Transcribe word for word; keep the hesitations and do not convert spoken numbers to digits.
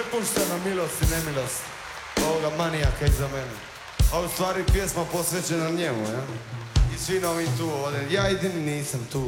prepušten na milost i nemilost ovoga manijaka iza mene. A u stvari pjesma posvećena njemu, ja? I svim ovim tu ovdje. Ja jedini nisam tu.